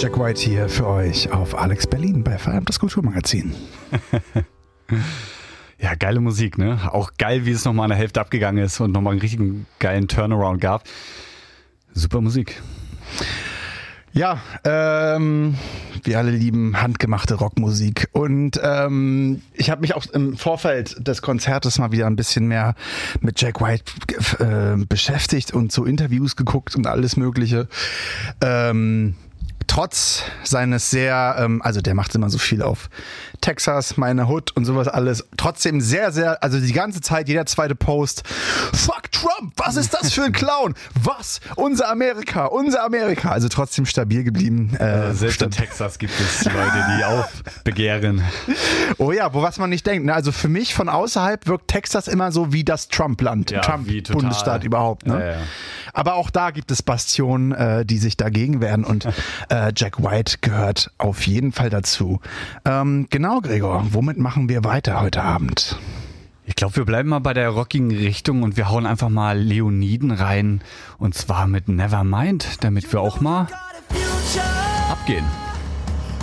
Jack White hier für euch auf Alex Berlin bei Feierabend das Kulturmagazin. Ja, geile Musik, ne? Auch geil, wie es nochmal an der Hälfte abgegangen ist und nochmal einen richtigen geilen Turnaround gab. Super Musik. Ja, wir alle lieben handgemachte Rockmusik und ich habe mich auch im Vorfeld des Konzertes mal wieder ein bisschen mehr mit Jack White beschäftigt und so Interviews geguckt und alles Mögliche. Trotz seines sehr, also der macht immer so viel auf Texas, meine Hood und sowas alles. Trotzdem sehr, sehr, also die ganze Zeit, jeder zweite Post, fuck Trump, was ist das für ein Clown? Was? Unser Amerika. Also trotzdem stabil geblieben. Selbst in Texas gibt es Leute, die aufbegehren. Oh ja, was man nicht denkt. Ne? Also für mich von außerhalb wirkt Texas immer so wie das Trump-Land, ja, Trump-Bundesstaat überhaupt. Ne? Ja. Aber auch da gibt es Bastionen, die sich dagegen wehren und Jack White gehört auf jeden Fall dazu. Genau, Gregor, womit machen wir weiter heute Abend? Ich glaube, wir bleiben mal bei der rockigen Richtung und wir hauen einfach mal Leoniden rein und zwar mit Nevermind, damit wir auch mal abgehen.